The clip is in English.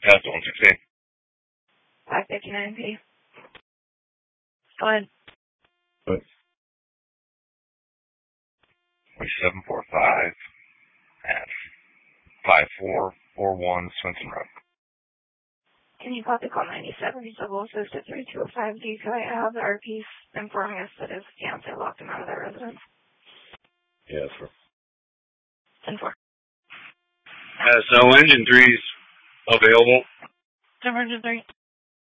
That's 116. 559P. Go ahead. But 745 at 5441 Swenson Road. Can you copy call 97 double assist at 3205 DCI have the RPs informing us that his fiance locked him out of their residence? Yes, sir. 10-4. So engine 3's available. 10-3.